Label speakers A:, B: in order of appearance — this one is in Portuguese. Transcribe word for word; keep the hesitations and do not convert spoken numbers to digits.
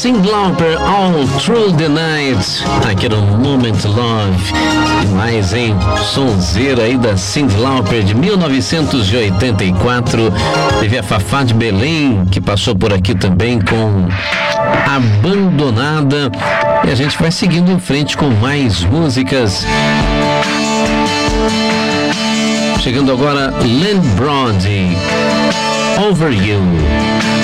A: Cyndi Lauper, All Through the Night, aqui no Moment Love. E mais, hein? Sonzeira aí da Cyndi Lauper de mil novecentos e oitenta e quatro. Teve a Fafá de Belém, que passou por aqui também com Abandonada. E a gente vai seguindo em frente com mais músicas. Chegando agora, Len Brody, Over You.